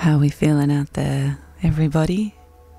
How are we feeling out there, everybody?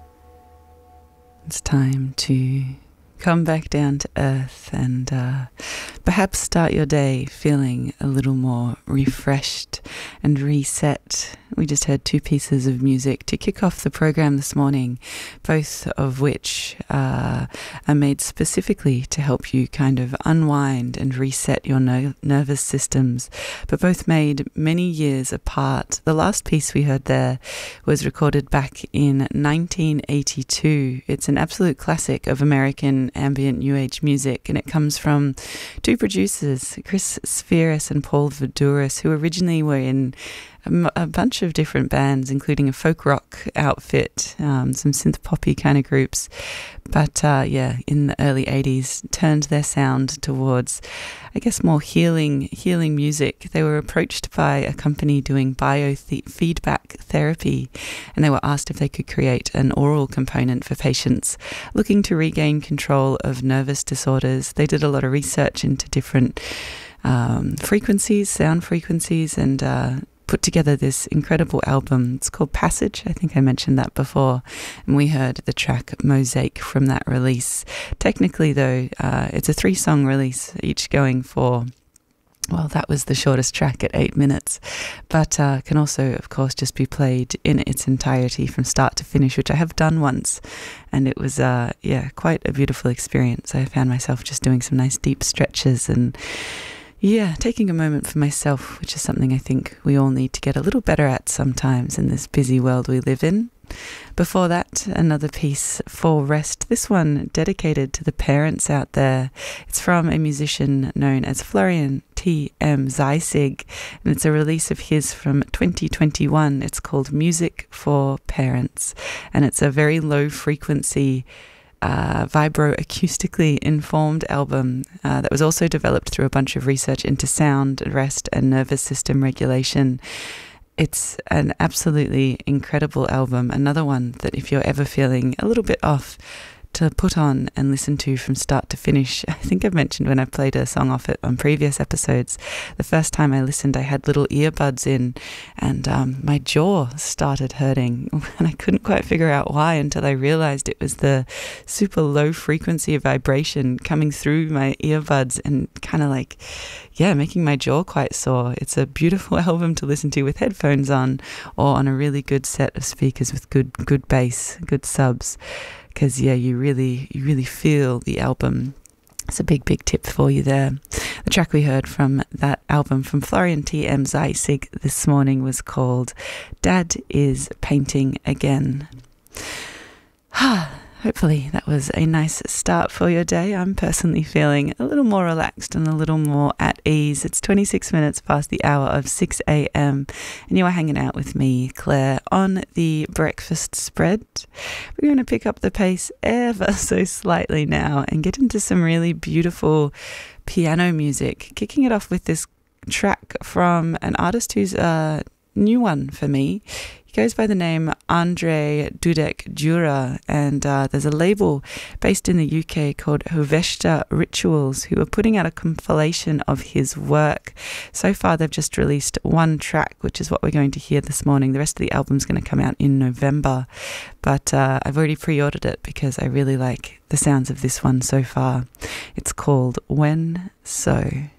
It's time to come back down to earth and perhaps start your day feeling a little more refreshed and reset. We just heard two pieces of music to kick off the program this morning, both of which are made specifically to help you kind of unwind and reset your nervous systems, but both made many years apart. The last piece we heard there was recorded back in 1982. It's an absolute classic of American ambient new age music, and it comes from two producers, Chris Spheris and Paul Voudouris, who originally were in a bunch of different bands, including a folk rock outfit, some synth poppy kind of groups. But in the early 80s, turned their sound towards, I guess, more healing music. They were approached by a company doing biofeedback therapy, and they were asked if they could create an oral component for patients looking to regain control of nervous disorders. They did a lot of research into different frequencies, sound frequencies, and put together this incredible album. It's called Passage. I think I mentioned that before. And we heard the track Mosaic from that release. Technically, though, it's a 3-song release, each going for, well, that was the shortest track at 8 minutes, but can also, of course, just be played in its entirety from start to finish, which I have done once. And it was, quite a beautiful experience. I found myself just doing some nice deep stretches and taking a moment for myself, which is something I think we all need to get a little better at sometimes in this busy world we live in. Before that, another piece for rest. This one dedicated to the parents out there. It's from a musician known as Florian T.M. Zeisig, and it's a release of his from 2021. It's called Music for Parents, and it's a very low frequency vibro-acoustically informed album that was also developed through a bunch of research into sound, rest, and nervous system regulation. It's an absolutely incredible album. Another one that if you're ever feeling a little bit off, to put on and listen to from start to finish. I think I've mentioned when I played a song off it on previous episodes, the first time I listened I had little earbuds in and my jaw started hurting and I couldn't quite figure out why until I realized it was the super low frequency of vibration coming through my earbuds and kind of like, making my jaw quite sore. It's a beautiful album to listen to with headphones on or on a really good set of speakers with good bass, good subs. Because, you really feel the album. It's a big tip for you there. The track we heard from that album from Florian T.M. Zeisig this morning was called Dad is Painting Again. Hopefully that was a nice start for your day. I'm personally feeling a little more relaxed and a little more at ease. It's 26 minutes past the hour of 6 a.m. and you are hanging out with me, Claire, on the breakfast spread. We're going to pick up the pace ever so slightly now and get into some really beautiful piano music. Kicking it off with this track from an artist who's a new one for me. He goes by the name Andrei Dudek Jura, and there's a label based in the UK called Hoveshta Rituals who are putting out a compilation of his work. So far they've just released one track, which is what we're going to hear this morning. The rest of the album's going to come out in November, but I've already pre-ordered it because I really like the sounds of this one so far. It's called When So.